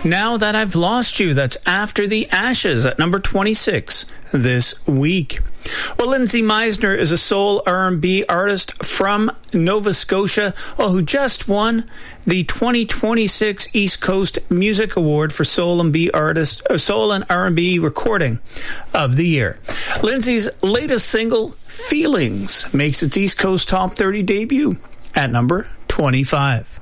Now That I've Lost You, that's After the Ashes at number 26 this week. Well, Lindsay Meisner is a soul R&B artist from Nova Scotia who just won the 2026 East Coast Music Award for Soul and R&B Recording of the Year. Lindsay's latest single, Feelings, makes its East Coast Top 30 debut at number 25.